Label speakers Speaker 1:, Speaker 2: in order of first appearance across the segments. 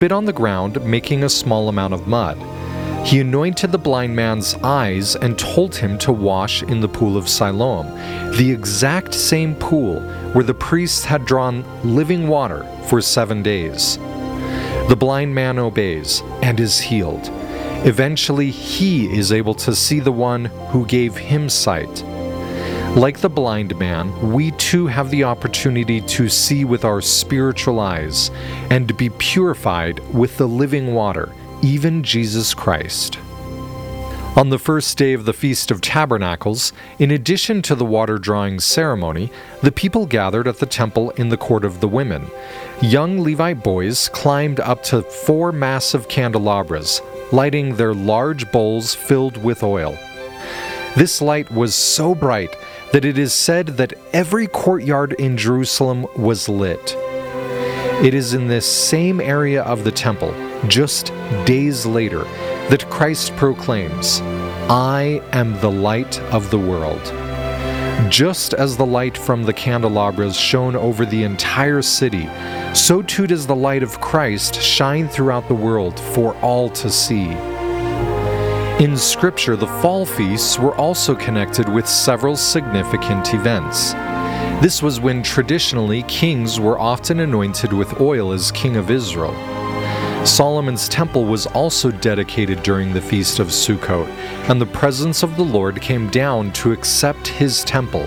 Speaker 1: spit on the ground, making a small amount of mud. He anointed the blind man's eyes and told him to wash in the pool of Siloam, the exact same pool where the priests had drawn living water for 7 days. The blind man obeys and is healed. Eventually, he is able to see the one who gave him sight. Like the blind man, we too have the opportunity to see with our spiritual eyes and be purified with the living water, even Jesus Christ. On the first day of the Feast of Tabernacles, in addition to the water-drawing ceremony, the people gathered at the temple in the court of the women. Young Levite boys climbed up to 4 massive candelabras, lighting their large bowls filled with oil. This light was so bright that it is said that every courtyard in Jerusalem was lit. It is in this same area of the temple, just days later, that Christ proclaims, "I am the light of the world." Just as the light from the candelabras shone over the entire city, so too does the light of Christ shine throughout the world for all to see. In Scripture, the fall feasts were also connected with several significant events. This was when traditionally kings were often anointed with oil as king of Israel. Solomon's temple was also dedicated during the Feast of Sukkot, and the presence of the Lord came down to accept his temple.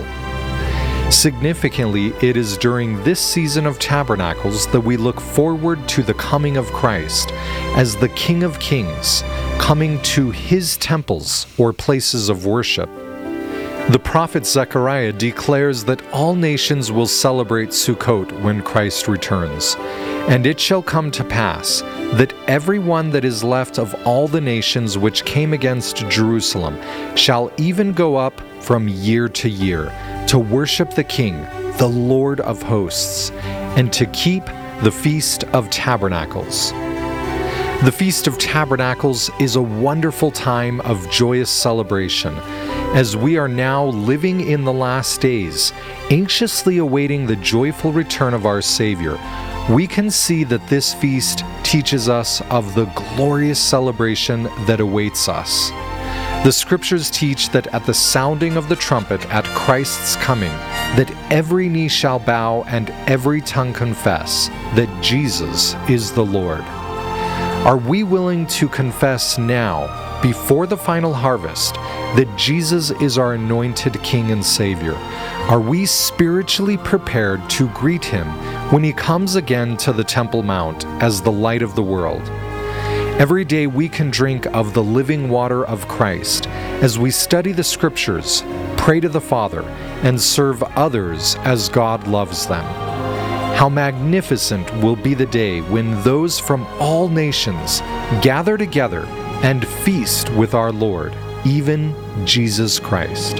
Speaker 1: Significantly, it is during this season of Tabernacles that we look forward to the coming of Christ as the King of Kings, coming to his temples or places of worship. The prophet Zechariah declares that all nations will celebrate Sukkot when Christ returns. And it shall come to pass that every one that is left of all the nations which came against Jerusalem shall even go up from year to year to worship the King, the Lord of hosts, and to keep the Feast of Tabernacles. The Feast of Tabernacles is a wonderful time of joyous celebration, as we are now living in the last days, anxiously awaiting the joyful return of our Savior. We can see that this feast teaches us of the glorious celebration that awaits us. The Scriptures teach that at the sounding of the trumpet at Christ's coming, that every knee shall bow and every tongue confess that Jesus is the Lord. Are we willing to confess now, before the final harvest, that Jesus is our anointed King and Savior? Are we spiritually prepared to greet him when he comes again to the Temple Mount as the light of the world? Every day we can drink of the living water of Christ as we study the Scriptures, pray to the Father, and serve others as God loves them. How magnificent will be the day when those from all nations gather together and feast with our Lord, even Jesus Christ.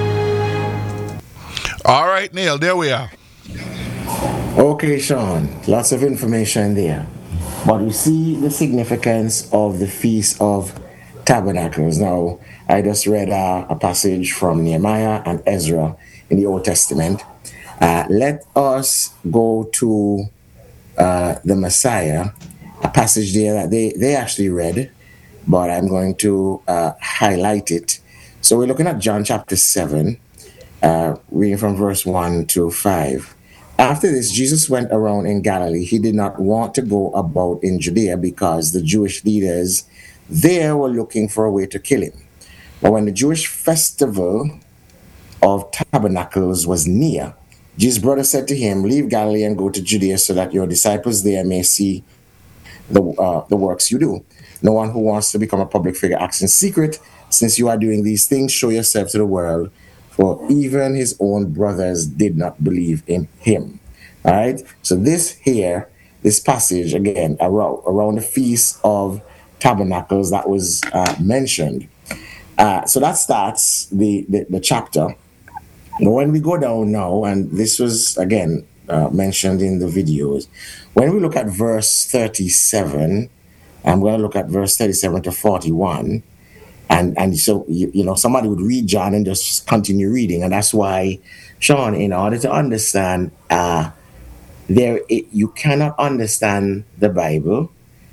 Speaker 2: All right, Neil, there we are.
Speaker 3: Okay, Sean, lots of information there. But we see the significance of the Feast of Tabernacles. Now, I just read a passage from Nehemiah and Ezra in the Old Testament. Let us go to the Messiah, a passage there that they actually read, but I'm going to highlight it. So we're looking at John chapter 7, reading from verse 1 to 5. After this, Jesus went around in Galilee. He did not want to go about in Judea because the Jewish leaders there were looking for a way to kill him. But when the Jewish festival of Tabernacles was near, Jesus' brother said to him, "Leave Galilee and go to Judea so that your disciples there may see the works you do. No one who wants to become a public figure acts in secret. Since you are doing these things, show yourself to the world, for even his own brothers did not believe in him." All right. So this passage, again, around the Feast of Tabernacles that was mentioned. So that starts the chapter. But when we go down now, and this was, again, mentioned in the videos, when we look at verse 37, I'm going to look at verse 37 to 41. And so, somebody would read John and just continue reading. And that's why, Sean, in order to understand, you cannot understand the Bible